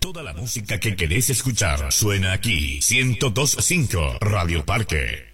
Toda la música que querés escuchar suena aquí. 102.5 Radio Parque.